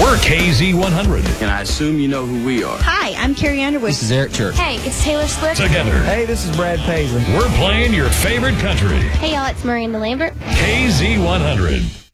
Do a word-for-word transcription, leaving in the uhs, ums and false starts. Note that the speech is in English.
We're K Z one hundred. And I assume you know who we are. Hi, I'm Carrie Underwood. This is Eric Church. Hey, it's Taylor Swift. Together. Hey, this is Brad Paisley. We're playing your favorite country. Hey, y'all, it's Miranda Lambert. K Z one hundred.